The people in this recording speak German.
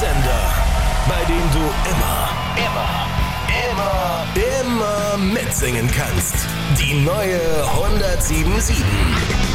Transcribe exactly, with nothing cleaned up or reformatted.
Sender, bei dem du immer, immer, immer, immer mitsingen kannst. Die neue hundertsieben Komma sieben.